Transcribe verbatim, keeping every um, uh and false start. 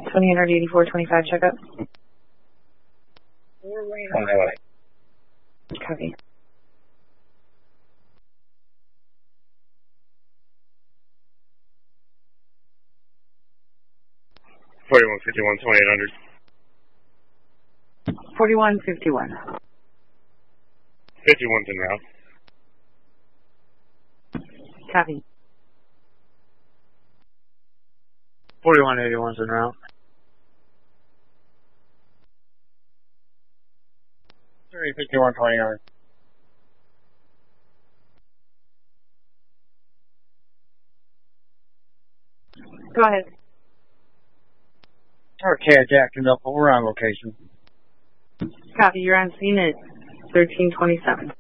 twenty-eight eighty-four twenty-five checkup. On my way. Copy. forty-one fifty-one, twenty-eight hundred. forty-one fifty-one. fifty-one's en route. Copy. forty-one eighty-one's en route. three fifty-one, twenty hundred. Go ahead. Okay, Jacksonville, we're on location. Copy. You're on scene at thirteen twenty-seven.